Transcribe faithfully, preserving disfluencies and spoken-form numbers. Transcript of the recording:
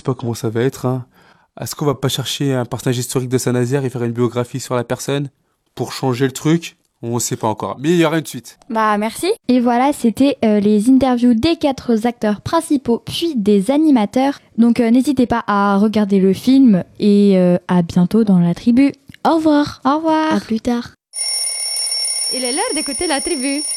sais pas comment ça va être, hein. Est-ce qu'on va pas chercher un personnage historique de Saint-Nazaire et faire une biographie sur la personne pour changer le truc? On sait pas encore. Mais il y aura une suite. Bah, merci. Et voilà, c'était euh, les interviews des quatre acteurs principaux, puis des animateurs. Donc euh, n'hésitez pas à regarder le film et euh, à bientôt dans la tribu. Au revoir. Au revoir. À plus tard. Il est l'heure d'écouter la tribu.